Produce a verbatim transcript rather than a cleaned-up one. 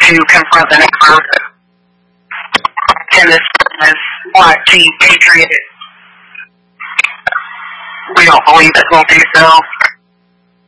to confront the neighbor. And this is what the Patriot. We don't believe it will do so.